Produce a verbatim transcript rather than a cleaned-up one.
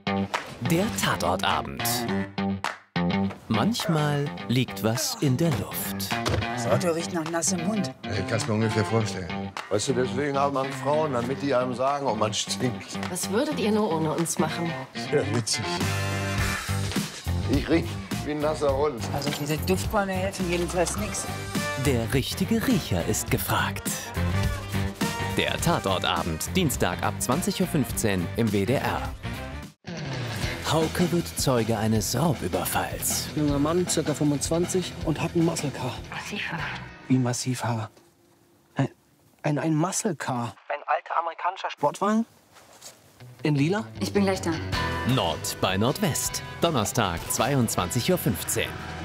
Der Tatortabend. Manchmal liegt was in der Luft. Das Auto riecht nach nassem Mund. Ich kann es mir ungefähr vorstellen. Weißt du, deswegen haben man Frauen, damit die einem sagen, ob man stinkt. Was würdet ihr nur ohne uns machen? Sehr witzig. Ich riech wie ein nasser Hund. Also diese Duftbäume helfen jedenfalls nichts. Der richtige Riecher ist gefragt. Der Tatortabend, Dienstag ab zwanzig Uhr fünfzehn im W D R. Hauke wird Zeuge eines Raubüberfalls. Junger Mann, ca. fünfundzwanzig, und hat ein Muscle Car. Massivhaft. Wie Massivhaar? Ein, ein, ein Muscle Car. Ein alter amerikanischer Sportwagen? In lila? Ich bin gleich da. Nord bei Nordwest, Donnerstag zweiundzwanzig Uhr fünfzehn.